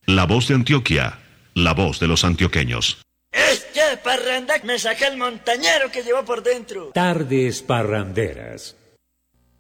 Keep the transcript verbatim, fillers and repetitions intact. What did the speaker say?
La voz de Antioquia, la voz de los antioqueños. Este parranda me saca el montañero que llevo por dentro. Tardes parranderas.